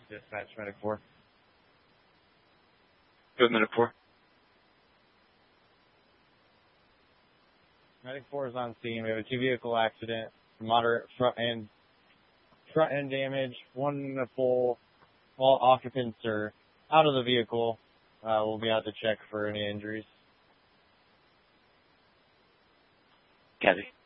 Dispatch Medic 4. Good, Medic 4. Medic 4 is on scene. We have a two-vehicle accident, moderate front end damage. One in the full. All occupants are out of the vehicle. We'll be out to check for any injuries. Copy.